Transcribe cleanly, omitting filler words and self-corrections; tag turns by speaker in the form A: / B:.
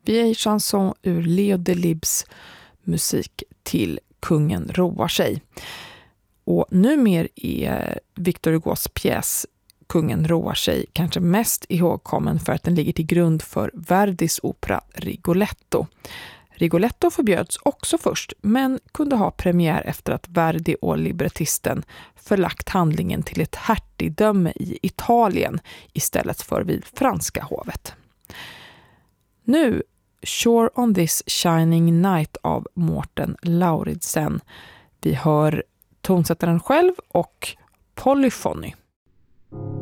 A: Vieille chanson ur Leo Delibes musik till Kungen roar sig. Och numera är Victor Hugos pjäs Kungen roar sig kanske mest ihågkommen för att den ligger till grund för Verdis opera Rigoletto. Rigoletto förbjöds också först, men kunde ha premiär efter att Verdi och librettisten förlagt handlingen till ett hertigdöme i Italien istället för vid franska hovet. Nu, Shore on this shining night av Mårten Lauridsen. Vi hör tonsättaren själv och Polyphony.